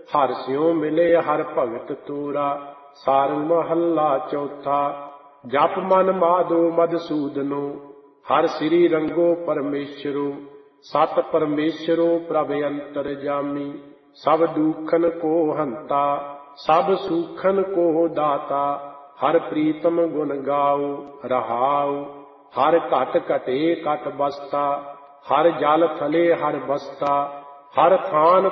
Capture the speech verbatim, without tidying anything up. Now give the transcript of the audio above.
हर स्यों मिले हर भगत तोरा। सारंग महला चौथा। जप मन माधो मधुसूदनो, हर श्री रंगो परमेश्वरो। सत परमेश्वरो प्रभ अंतरजामी, सब दुखन को हंता, सब सुखन को दाता। हर प्रीतम गुण गाओ रहाओ, हर घट घटे घट बसता। हर जल थले हर बसता, हर थान